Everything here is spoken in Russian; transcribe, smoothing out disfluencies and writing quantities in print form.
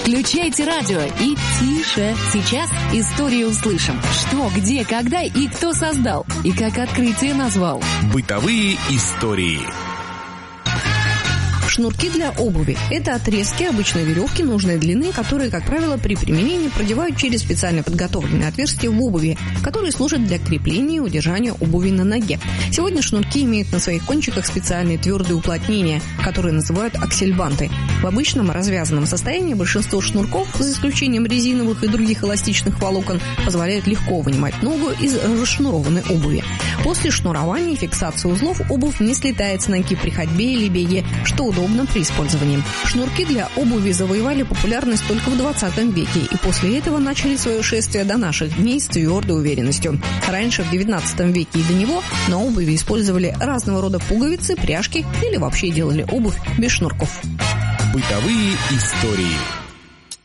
Включайте радио и тише. Сейчас историю услышим. Что, где, когда и кто создал. И как открытие назвал. Бытовые истории. Шнурки для обуви – это отрезки обычной веревки нужной длины, которые, как правило, при применении продевают через специально подготовленные отверстия в обуви, которые служат для крепления и удержания обуви на ноге. Сегодня шнурки имеют на своих кончиках специальные твердые уплотнения, которые называют аксельбанты. В обычном развязанном состоянии большинство шнурков, за исключением резиновых и других эластичных волокон, позволяют легко вынимать ногу из расшнурованной обуви. После шнурования и фиксации узлов обувь не слетает с ноги при ходьбе или беге, что удобно при использовании. Шнурки для обуви завоевали популярность только в 20 веке и после этого начали свое шествие до наших дней с твердой уверенностью. Раньше, в 19 веке и до него, на обуви использовали разного рода пуговицы, пряжки или вообще делали обувь без шнурков. Бытовые истории.